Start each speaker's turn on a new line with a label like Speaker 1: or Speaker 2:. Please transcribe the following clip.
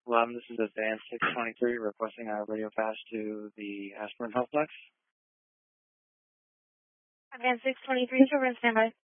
Speaker 1: This is Advance 623 requesting a radio pass to the Ashburn Healthplex.
Speaker 2: Advance 623, Children, standby.